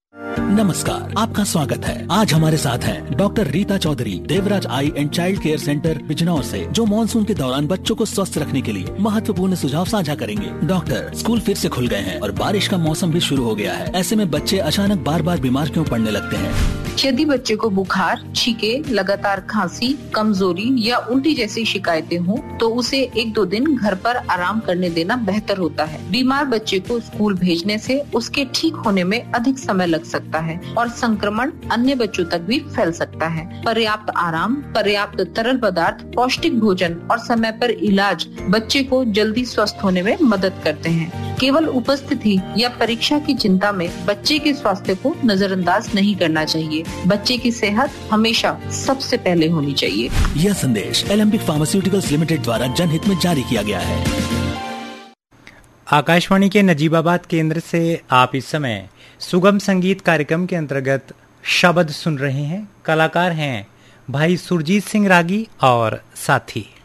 नमस्कार, आपका स्वागत है। आज हमारे साथ हैं doctor Rita Chaudhary, Devraj I and child care centre Bijnor से, जो मॉनसून के दौरान बच्चों को स्वस्थ रखने के लिए महत्वपूर्ण सुझाव साझा करेंगे। डॉक्टर, स्कूल फिर से खुल गए हैं और बारिश का मौसम भी शुरू हो गया है। ऐसे में बच्चे अचानक बार बार बीमार क्यों पड़ने लगते हैं? यदि बच्चे को बुखार, छींके, लगातार खांसी, कमजोरी या उल्टी जैसी शिकायतें हों, तो उसे 1-2 दिन घर पर आराम करने देना बेहतर होता है। बीमार बच्चे को स्कूल भेजने से उसके ठीक होने में अधिक समय लग सकता है और संक्रमण अन्य बच्चों तक भी फैल सकता है। पर्याप्त आराम, पर्याप्त तरल पदार्थ, पौष्टिक भोजन और समय पर इलाज बच्चे को जल्दी स्वस्थ होने में मदद करते हैं। केवल उपस्थिति या परीक्षा की चिंता में बच्चे के स्वास्थ्य को नजरअंदाज नहीं करना चाहिए। बच्चे की सेहत हमेशा सबसे पहले होनी चाहिए। यह संदेश एलेम्बिक फार्मास्यूटिकल्स लिमिटेड द्वारा जनहित में जारी किया गया है। आकाशवाणी के नजीबाबाद केंद्र से आप इस समय सुगम संगीत कार्यक्रम के अंतर्गत शब्द सुन रहे हैं। कलाकार हैं भाई सुरजीत सिंह रागी और साथी।